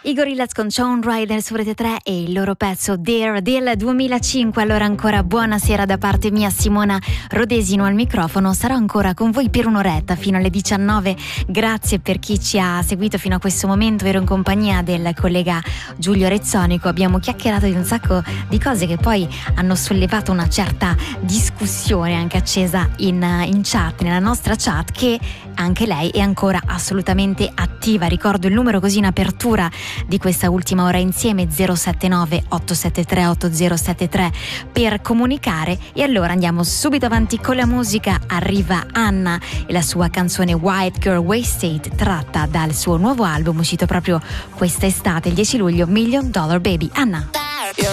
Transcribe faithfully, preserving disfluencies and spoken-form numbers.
I Gorillaz con Shawn Ryder su Rete tre e il loro pezzo Dare del duemilacinque. Allora ancora buonasera da parte mia, Simona Rodesino al microfono. Sarò ancora con voi per un'oretta fino alle diciannove. Grazie per chi ci ha seguito fino a questo momento. Ero in compagnia del collega Giulio Rezzonico. Abbiamo chiacchierato di un sacco di cose che poi hanno sollevato una certa discussione anche accesa in, in chat, nella nostra chat, che anche lei è ancora assolutamente attiva. Ricordo il numero così in apertura di questa ultima ora insieme: zero sette nove otto sette tre otto zero sette tre per comunicare. E allora andiamo subito avanti con la musica. Arriva Anna e la sua canzone White Girl Wasted, tratta dal suo nuovo album uscito proprio quest'estate, il dieci luglio, Million Dollar Baby. Anna.